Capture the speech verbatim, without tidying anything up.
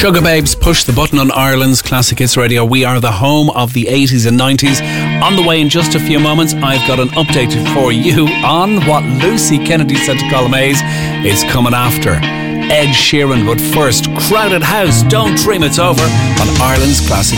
Sugar Babes push the button on Ireland's Classic Hits Radio. We are the home of the eighties and nineties. On the way in just a few moments, I've got an update for you on what Lucy Kennedy said to Colm Hayes is coming after Ed Sheeran. But first, Crowded House, Don't Dream It's Over on Ireland's Classic